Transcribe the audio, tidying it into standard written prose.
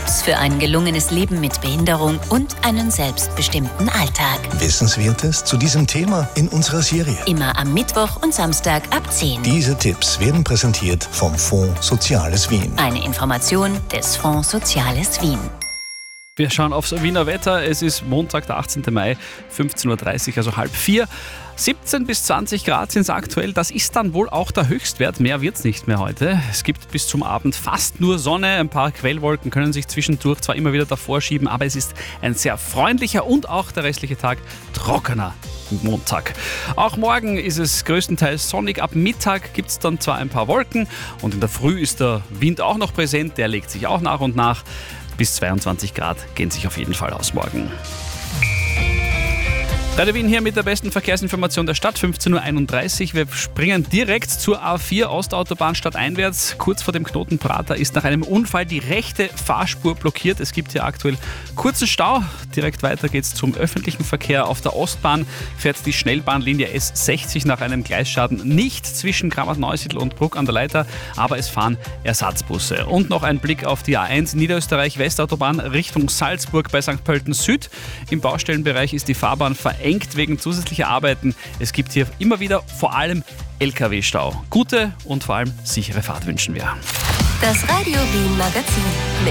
Tipps für ein gelungenes Leben mit Behinderung und einen selbstbestimmten Alltag. Wissenswertes zu diesem Thema in unserer Serie. Immer am Mittwoch und Samstag ab 10. Diese Tipps werden präsentiert vom Fonds Soziales Wien. Eine Information des Fonds Soziales Wien. Wir schauen aufs Wiener Wetter. Es ist Montag, der 18. Mai, 15.30 Uhr, also 3:30. 17 bis 20 Grad sind es aktuell. Das ist dann wohl auch der Höchstwert. Mehr wird es nicht mehr heute. Es gibt bis zum Abend fast nur Sonne. Ein paar Quellwolken können sich zwischendurch zwar immer wieder davor schieben, aber es ist ein sehr freundlicher und auch der restliche Tag trockener Montag. Auch morgen ist es größtenteils sonnig. Ab Mittag gibt es dann zwar ein paar Wolken und in der Früh ist der Wind auch noch präsent. Der legt sich auch nach und nach. Bis 22 Grad gehen sich auf jeden Fall aus morgen. Radio Wien hier mit der besten Verkehrsinformation der Stadt, 15.31 Uhr. Wir springen direkt zur A4 Ostautobahn stadteinwärts. Kurz vor dem Knoten Prater ist nach einem Unfall die rechte Fahrspur blockiert. Es gibt hier aktuell kurzen Stau. Direkt weiter geht's zum öffentlichen Verkehr. Auf der Ostbahn fährt die Schnellbahnlinie S60 nach einem Gleisschaden nicht zwischen Krammert-Neusiedl und Bruck an der Leiter, aber es fahren Ersatzbusse. Und noch ein Blick auf die A1 Niederösterreich-Westautobahn Richtung Salzburg bei St. Pölten Süd. Im Baustellenbereich ist die Fahrbahn verengt wegen zusätzlicher Arbeiten. Es gibt hier immer wieder vor allem LKW-Stau. Gute und vor allem sichere Fahrt wünschen wir. Das Radio Wien Magazin mit